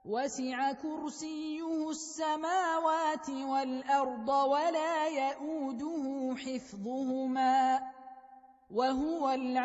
وسع كرسيه السماوات والأرض ولا يئوده حفظهما وهو